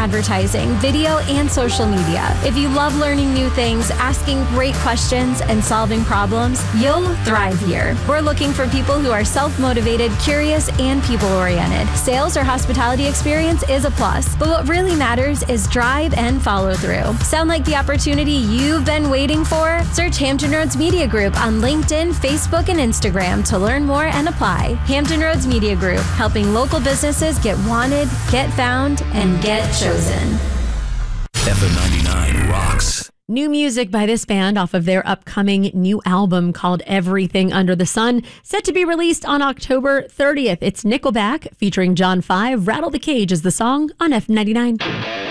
advertising, video, and social media. If you love learning new things, asking great questions, and solving problems, you'll thrive here. We're looking for people who are self-motivated, curious, and people-oriented. Sales or hospitality experience is a plus, but what really matters is drive and follow through. Sound like the opportunity you've been waiting for? Search Hampton Roads Media Group on LinkedIn, Facebook, and Instagram to learn more and apply. Hampton Roads Media Group, helping local businesses get wanted, get found, and get chosen. FM 99 rocks. New music by this band off of their upcoming new album called Everything Under the Sun, set to be released on October 30th. It's Nickelback featuring John 5. Rattle the Cage is the song on F99.